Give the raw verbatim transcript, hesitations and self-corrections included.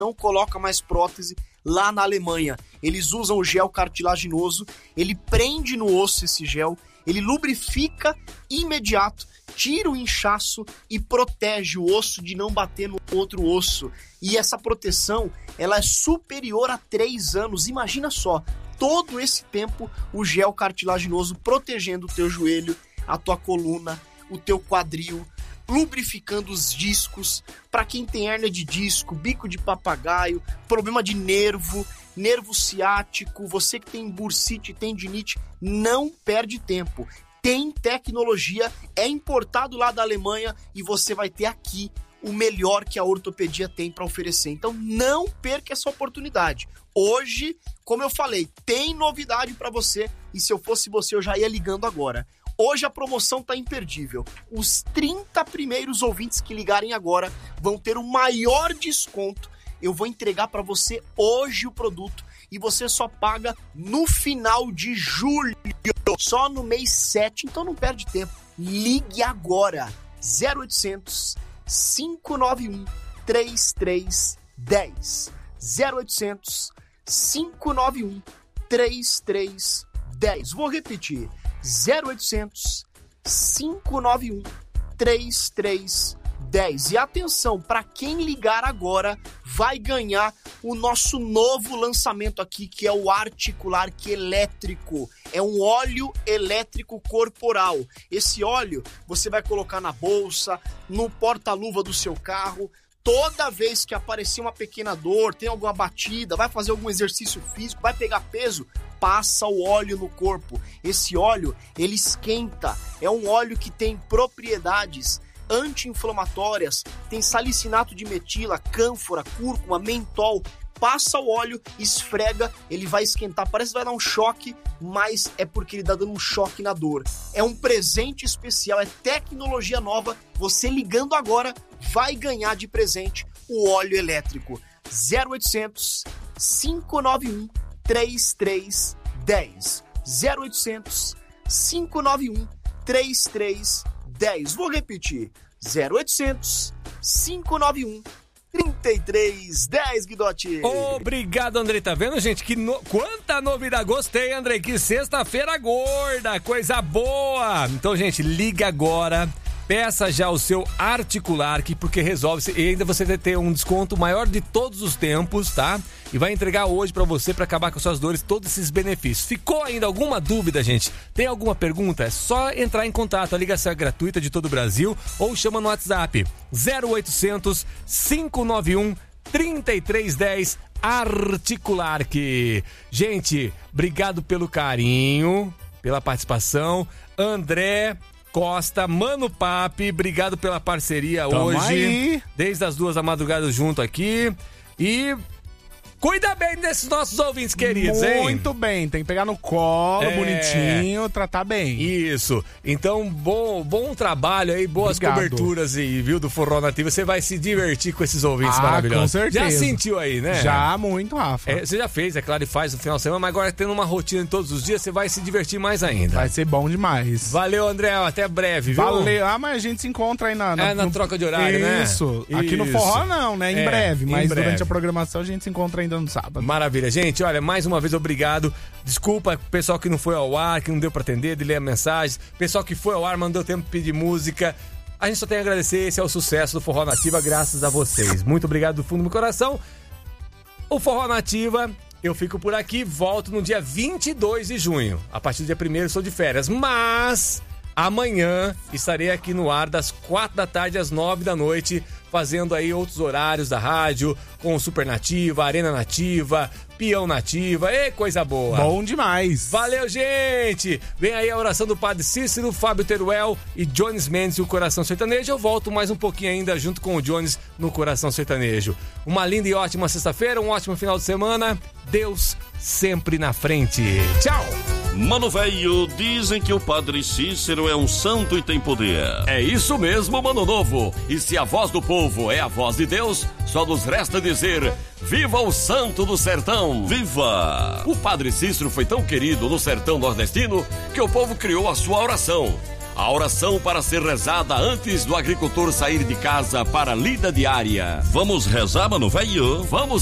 não coloca mais prótese lá na Alemanha. Eles usam o gel cartilaginoso, ele prende no osso esse gel, ele lubrifica imediato, tira o inchaço e protege o osso de não bater no outro osso. E essa proteção, ela é superior a três anos. Imagina só, todo esse tempo o gel cartilaginoso protegendo o teu joelho, a tua coluna, o teu quadril, lubrificando os discos. Para quem tem hérnia de disco, bico de papagaio, problema de nervo, nervo ciático, você que tem bursite, tendinite, não perde tempo. Tem tecnologia, é importado lá da Alemanha e você vai ter aqui o melhor que a ortopedia tem para oferecer. Então não perca essa oportunidade. Hoje, como eu falei, tem novidade para você e se eu fosse você eu já ia ligando agora. Hoje a promoção tá imperdível. Os trinta primeiros ouvintes que ligarem agora vão ter o maior desconto. Eu vou entregar para você hoje o produto e você só paga no final de julho, só no mês sete, então não perde tempo. Ligue agora, zero oitocentos, cinco nove um, três três um zero, zero oitocentos, cinco nove um, três três um zero. Vou repetir, zero oitocentos, cinco nove um, três três um zero. E atenção, para quem ligar agora, vai ganhar o nosso novo lançamento aqui, que é o Articular elétrico. É um óleo elétrico corporal. Esse óleo você vai colocar na bolsa, no porta-luva do seu carro. Toda vez que aparecer uma pequena dor, tem alguma batida, vai fazer algum exercício físico, vai pegar peso, passa o óleo no corpo. Esse óleo, ele esquenta. É um óleo que tem propriedades anti-inflamatórias, tem salicinato de metila, cânfora, cúrcuma, mentol. Passa o óleo, esfrega, ele vai esquentar. Parece que vai dar um choque, mas é porque ele está dando um choque na dor. É um presente especial, é tecnologia nova. Você ligando agora vai ganhar de presente o óleo elétrico. zero oitocentos, cinco nove um, três três um zero. zero oitocentos, cinco nove um, três três um zero. Vou repetir. zero oitocentos, cinco nove um, três três um zero, Guidotti. Obrigado, Andrei. Tá vendo, gente? Que no... Quanta novidade. Gostei, Andrei. Que sexta-feira gorda. Coisa boa. Então, gente, liga agora. Peça já o seu Articular, que porque resolve, e ainda você vai ter um desconto maior de todos os tempos, tá? E vai entregar hoje pra você, pra acabar com suas dores, todos esses benefícios. Ficou ainda alguma dúvida, gente? Tem alguma pergunta? É só entrar em contato. A ligação é gratuita de todo o Brasil ou chama no WhatsApp zero oitocentos, cinco nove um, três três um zero. Articular. Que... Gente, obrigado pelo carinho, pela participação. André Costa, Mano Papi, obrigado pela parceria. Tamo hoje. Aí. Desde as duas da madrugada junto aqui. E cuida bem desses nossos ouvintes queridos, hein? Muito bem, tem que pegar no colo, é... bonitinho, tratar bem. Isso. Então, bom, bom trabalho aí, boas Obrigado. coberturas aí, viu, do Forró Nativa. Você vai se divertir com esses ouvintes ah, maravilhosos. Com certeza. Já sentiu aí, né? Já, muito, Rafa. É, você já fez, é claro, e faz no final de semana, mas agora tendo uma rotina todos os dias, você vai se divertir mais ainda. Vai ser bom demais. Valeu, André, até breve, viu? Valeu. Ah, mas a gente se encontra aí na... na é, na no... troca de horário, Isso. né? Isso. Aqui no Forró não, né? Em é, breve, mas em breve. Durante a programação a gente se encontra ainda no sábado. Maravilha. Gente, olha, mais uma vez obrigado. Desculpa pessoal que não foi ao ar, que não deu pra atender, de ler mensagens. Pessoal que foi ao ar, mandou tempo de pedir música. A gente só tem a agradecer, esse é o sucesso do Forró Nativa, graças a vocês. Muito obrigado do fundo do meu coração. O Forró Nativa, eu fico por aqui, volto no dia vinte e dois de junho. A partir do dia primeiro eu estou de férias, mas amanhã estarei aqui no ar das quatro da tarde às nove da noite, fazendo aí outros horários da rádio, com Super Nativa, Arena Nativa, Peão Nativa, e coisa boa. Bom demais. Valeu, gente. Vem aí a oração do Padre Cícero, Fábio Teruel e Jones Mendes e o Coração Sertanejo. Eu volto mais um pouquinho ainda junto com o Jones no Coração Sertanejo. Uma linda e ótima sexta-feira, um ótimo final de semana. Deus sempre na frente. Tchau. Mano velho, dizem que o Padre Cícero é um santo e tem poder. É isso mesmo, mano novo. E se a voz do povo é a voz de Deus, só nos resta dizer: viva o santo do sertão! Viva! O Padre Cícero foi tão querido no sertão nordestino que o povo criou a sua oração. A oração para ser rezada antes do agricultor sair de casa para a lida diária. Vamos rezar, mano velho? Vamos